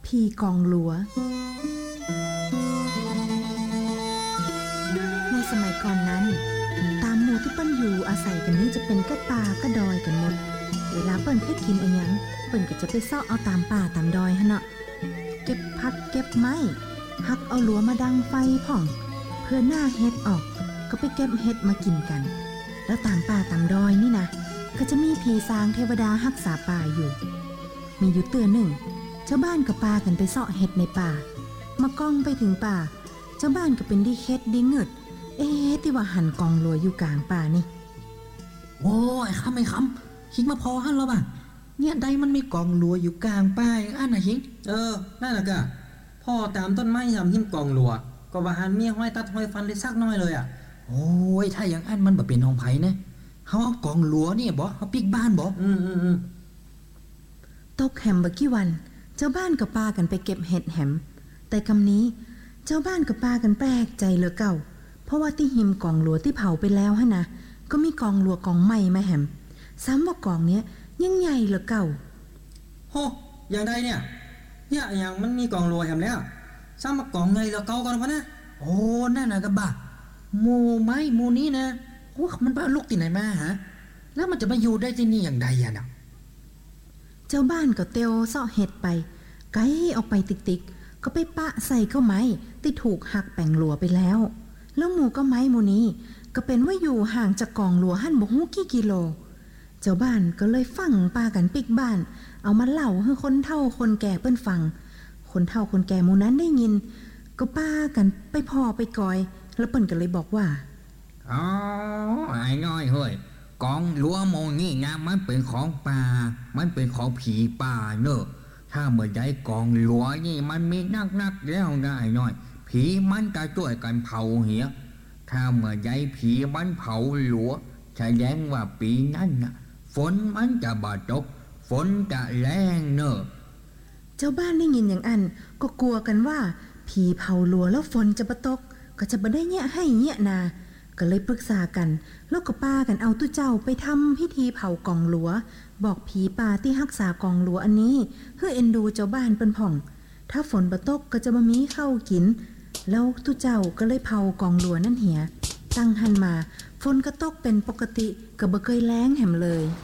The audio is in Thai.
ธีกองหลัวในสมัยก่อนนั้นตามหมู่ที่เปิ้นอยู่อาศัยกันนี้จะเป็นกะป่ากะดอยกันหมดเวลาเปิ้นเฮ็ดกินอันหยังเปิ้นก็จะไปเซาะเอาตามป่าตามดอยหั่นเนาะเก็บผักเก็บไม้หักเอาหลัวมาดังไฟพ่องเพื่อหน้าเฮ็ดออกก็ไปเก็บเฮ็ดมากินกันแล้วตามป่าตามดอยนี่นะก็จะมีผีสางเทวดารักษาป่าอยู่มีอยู่เตือนหนึ่งชาวบ้านก็พากันไปเสาะเห็ดในป่ามากองไปถึงป่าชาวบ้านก็เป็นดิเค็ดดิเงิดที่ว่าหันกองหลัวอยู่กลางป่านี่โอ้ยคำไม่คำคิงมาพอหันแล้วป่ะเนี่ยใดมันมีกองหลัวอยู่กลางป่าอย่างอันนะคิงนั่นแหละก็พ่อตามต้นไม้ทำหิ้มกองหลัวก็ว่าหันมีห้อยตัดห้อยฟันได้สักน้อยเลยอ่ะโอ้ยถ้าอย่างอันมันแบบเป็นของไผ่นะเขาเอากองหลัวนี่บ่เขาปิกบ้านบ่ตกแหมบักกี่วันเจ้าบ้านก็พากันไปเก็บเห็ดแหมแต่คำนี้เจ้าบ้านก็พากันแปลกใจเหลือเก่าเพราะว่าที่หิมกองหลัวที่เผาไปแล้วฮะนะก็มีกองหลัวกองใหม่มาแหมซ้ำว่ากองเนี้ยยังใหญ่เหลือเก่าโหอย่างใดเนี่ยอย่างมันมีกองหลัวแหมแล้วซ้ำมากองไงเหลือเก่ากันพะนะโอ้นั่นน่ะก็บ้าหมู่ไม้หมู่นี้นะโอ้มันบ้าลูกที่ไหนมาฮะแล้วมันจะมาอยู่ได้ที่นี่อย่างใดอ่ะนะเจ้าบ้านก็เตียวเสาะเห็ดไปไกลออกไปติ๊กๆก็ไปปะใส่เข้าไม้ที่ถูกหักแป่งหลัวไปแล้วหมู่ก็ไม้หมู่นี้ก็เป็นว่าอยู่ห่างจากกองหลัวหั่นบ่ฮู้กี่กิโลเจ้าบ้านก็เลยฟังปากันปิกบ้านเอามาเล่าให้คนเฒ่าคนแก่เปิ้นฟังคนเฒ่าคนแก่หมู่นั้นได้ยินก็ป้ากันไปพอไปกอยแล้วเปิ้นก็เลยบอกว่าอ๋อไอ้น้อยเฮ้ยกองหลัวโมนี่นะมันเป็นของป่ามันเป็นของผีป่าเนอะถ้าเมื่อใดกองหลัวนี่มันมีนักแล้วนะไอ้น้อยผีมันจะช่วยกันเผาเหี้ยถ้าเมื่อใดผีมันเผาหลัวแสดงว่าปีนั้นนะฝนมันจะบ่ตกฝนจะแรงเนอะเจ้าบ้านได้ยินอย่างอันก็กลัวกันว่าผีเผาหลัวแล้วฝนจะบ่ตกก็จะบ่ได้เงี้ยให้เงี้ยนาก็เลยปรึกษากันแล้วก็ป้ากันเอาตู้เจ้าไปทำพิธีเผากองหลัวบอกผีป่าที่รักษากองหลัวอันนี้เพื่อเอ็นดูเจ้าบ้านเป็นผ่องถ้าฝนบ่ตกก็จะบ่มีข้าวกินแล้วตู้เจ้าก็เลยเผากองหลัวนั่นเหียตั้งหันมาฝนก็ตกเป็นปกติก็บ่เคยแล้งแหมเลย